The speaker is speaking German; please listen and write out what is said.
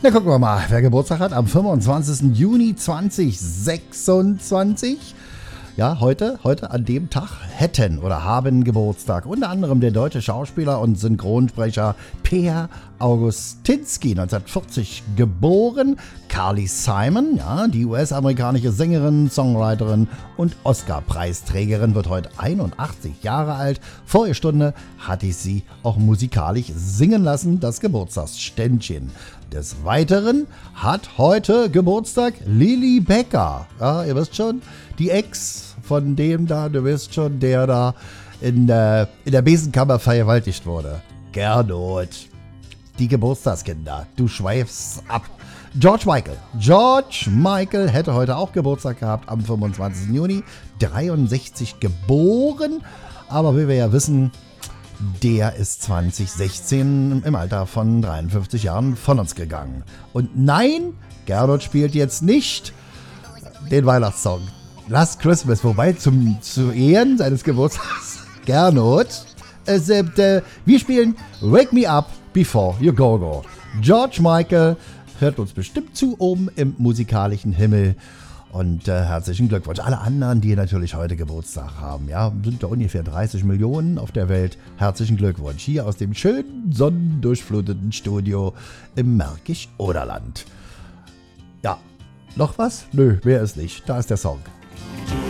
Na, gucken wir mal, wer Geburtstag hat am 25. Juni 2026. Ja, heute an dem Tag hätten oder haben Geburtstag unter anderem der deutsche Schauspieler und Synchronsprecher Peer Augustinski, 1940 geboren. Carly Simon, ja, die US-amerikanische Sängerin, Songwriterin und Oscar-Preisträgerin, wird heute 81 Jahre alt. Vorige Stunde hatte ich sie auch musikalisch singen lassen, das Geburtstagsständchen. Des Weiteren hat heute Geburtstag Lili Becker. Ja, ihr wisst schon, die Ex von dem da, du wisst schon, der da in der Besenkammer vergewaltigt wurde. Gernot. Die Geburtstagskinder. Du schweifst ab. George Michael hätte heute auch Geburtstag gehabt am 25. Juni. 63 geboren. Aber wie wir ja wissen, der ist 2016 im Alter von 53 Jahren von uns gegangen. Und nein, Gernot spielt jetzt nicht den Weihnachtssong Last Christmas, wobei zu Ehren seines Geburtstags Gernot, wir spielen Wake Me Up Before You Go Go. George Michael hört uns bestimmt zu oben im musikalischen Himmel. Und herzlichen Glückwunsch. Alle anderen, die natürlich heute Geburtstag haben, ja, sind da ungefähr 30 Millionen auf der Welt. Herzlichen Glückwunsch. Hier aus dem schönen, sonnendurchfluteten Studio im Märkisch-Oderland. Ja, noch was? Nö, mehr ist nicht. Da ist der Song.